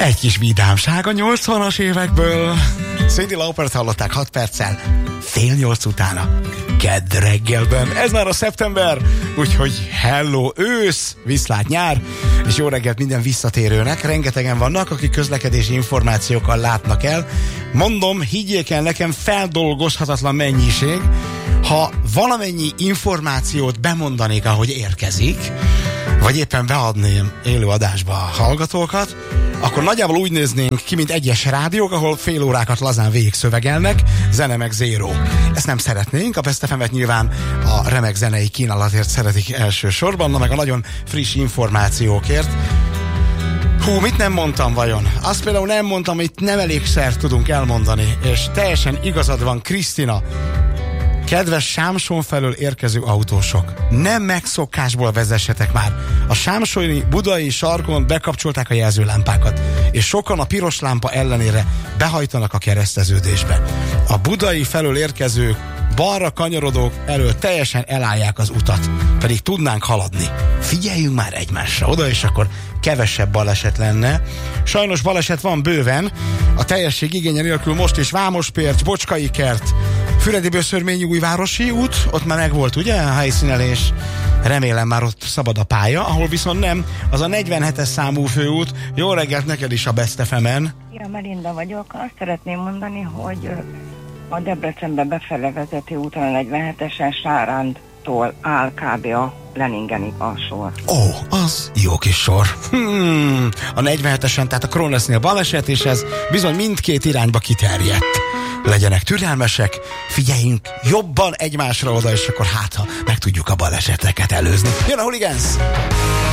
Egy kis vidámság a 80-as évekből. Cindy Laupert hallották 6 perccel, 7:30 utána. Kedd reggelben. Ez már a szeptember, úgyhogy hello ősz, viszlát nyár, és jó reggelt minden visszatérőnek. Rengetegen vannak, akik közlekedési információkkal látnak el. Mondom, higgyék el nekem, feldolgozhatatlan mennyiség. Ha valamennyi információt bemondanék, ahogy érkezik, vagy éppen beadném élőadásba a hallgatókat, akkor nagyjából úgy néznénk ki, mint egyes rádiók, ahol fél órákat lazán végigszövegelnek, zene meg zéró. Ezt nem szeretnénk, a Best FM-et nyilván a remek zenei kínálatért szeretik elsősorban, meg a nagyon friss információkért. Hú, mit nem mondtam vajon? Azt például nem mondtam, hogy nem elégszer tudunk elmondani, és teljesen igazad van, Krisztina. Kedves Sámson felől érkező autósok, nem megszokásból vezessetek már. A sámsoni budai sarkon bekapcsolták a jelzőlámpákat, és sokan a piros lámpa ellenére behajtanak a kereszteződésbe. A budai felől érkező balra kanyarodók elől teljesen elállják az utat, pedig tudnánk haladni. Figyeljünk már egymásra oda, és akkor kevesebb baleset lenne. Sajnos baleset van bőven, a teljesség igénye nélkül most is Vámospért, Bocskai kert, Füredi-Böszörményi újvárosi út, ott már megvolt ugye a helyszínelés, remélem már ott szabad a pálya, ahol viszont nem, az a 47-es számú főút. Jó reggelt neked is a Best FM-en. Ja, Melinda vagyok. Azt szeretném mondani, hogy a Debrecenbe befele vezető úton a 47-esen Sárándtól áll kb. A Leningenig a sor. Ó, az jó kis sor. A 47-esen, tehát a Kronlesznél baleset, és ez bizony mindkét irányba kiterjedt. Legyenek türelmesek, figyeljünk jobban egymásra oda, és akkor hát, ha meg tudjuk a baleseteket előzni. Jön a Hooligans!